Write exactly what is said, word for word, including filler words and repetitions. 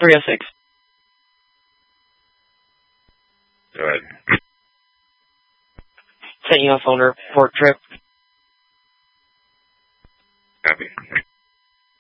three oh six. Go ahead. Sent you a phone report trip. Copy.